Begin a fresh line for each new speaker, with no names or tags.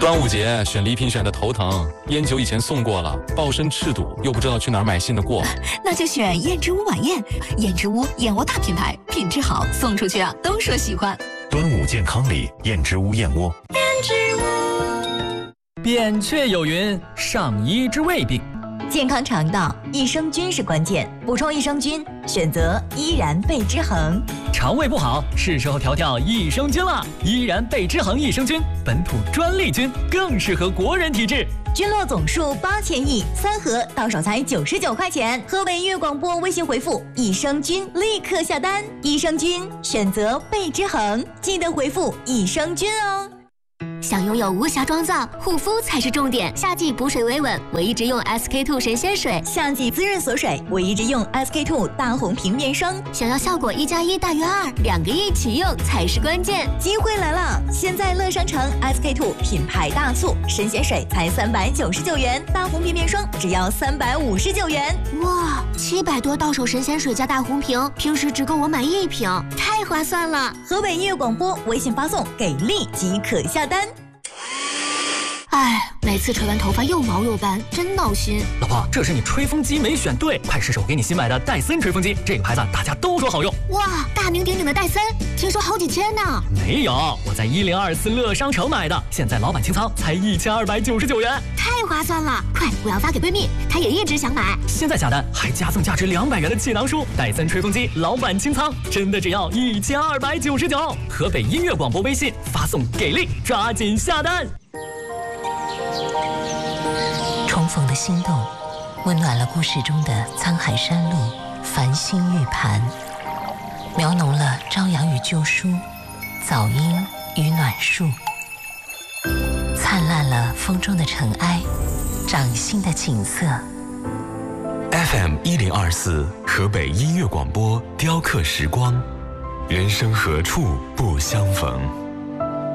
端午节选礼品选的头疼，烟酒以前送过了，抱身赤赌，又不知道去哪儿买新的过。
那就选燕之屋晚宴，燕之屋燕窝大品牌，品质好，送出去啊都说喜欢。
端午健康礼，燕之屋燕窝。
燕之屋。
扁鹊有云：上医之未病。
健康肠道，益生菌是关键，补充益生菌，选择依然贝之恒。
肠胃不好，是时候调调益生菌了。依然贝之恒益生菌，本土专利菌，更适合国人体质。
菌落总数8000亿，3盒到手才99块钱。河北音乐广播微信回复益生菌，立刻下单。益生菌选择贝之恒，记得回复益生菌哦。
想拥有无瑕妆造，护肤才是重点。夏季补水维稳，我一直用 SK-II 神仙水；
夏季滋润锁水，我一直用 SK-II 大红瓶面霜。
想要效果1+1大于2，2个一起用才是关键。
机会来了！现在乐商城 SK-II 品牌大促，神仙水才399元，大红瓶面霜只要359元。
哇，700多到手神仙水加大红瓶，平时只够我买1瓶，太划算了！
河北音乐广播微信发送给力即可下单。
哎，每次吹完头发又毛又干，真闹心。
老婆，这是你吹风机没选对，快试试我给你新买的戴森吹风机，这个牌子大家都说好用。
哇，大名鼎鼎的戴森，听说好几千呢。
没有，我在1024乐商城买的，现在老板清仓才1299元，
太划算了！快，我要发给闺蜜，她也一直想买。
现在下单还加赠价值200元的气囊书，戴森吹风机老板清仓，真的只要1299。河北音乐广播微信发送给力，抓紧下单。
重逢的心动，温暖了故事中的沧海山路、繁星玉盘，描浓了朝阳与旧书、早莺与暖树，灿烂了风中的尘埃、掌心的景色。
FM 1024河北音乐广播雕刻时光，人生何处不相逢。